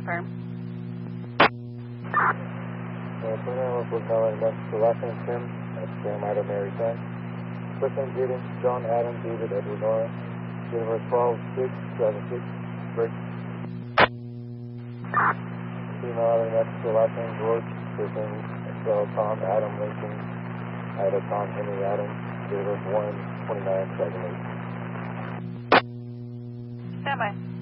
confirm. 29 Brooke Island, Mexico, last name Tim, that's Sam Ida Mary Sam. First name Jaden, John Adam David Edward Nora, Universe 12676, break. Female Island, Mexico, last name George, first name Tom Adam Lincoln, Ida Tom Henry Adam, Universe 12978. Stand by.